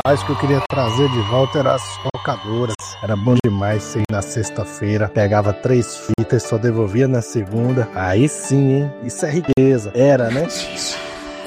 Acho que eu queria trazer de volta era as locadoras. Era bom demais você ir na sexta-feira, pegava 3 fitas, só devolvia na segunda. Aí sim, hein? Isso é riqueza. Era, né?